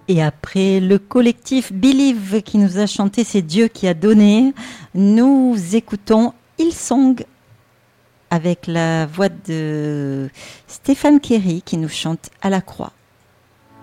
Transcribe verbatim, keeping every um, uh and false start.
Et après le collectif Believe qui nous a chanté C'est Dieu qui a donné, nous écoutons Hillsong avec la voix de Stéphane Kerry qui nous chante À la croix.